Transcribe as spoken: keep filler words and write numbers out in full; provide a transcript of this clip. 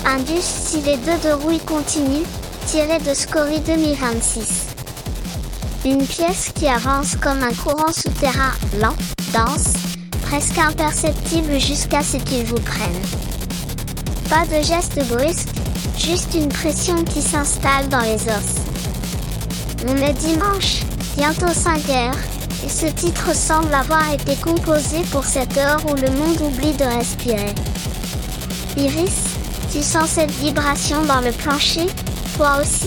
Indus si les deux de rouille continuent, tiré de Scorie deux mille vingt-six. Une pièce qui avance comme un courant souterrain, lent, dense, presque imperceptible jusqu'à ce qu'il vous prenne. Pas de geste brusque, juste une pression qui s'installe dans les os. On est dimanche, bientôt cinq heures, et ce titre semble avoir été composé pour cette heure où le monde oublie de respirer. Iris, tu sens cette vibration dans le plancher, toi aussi ?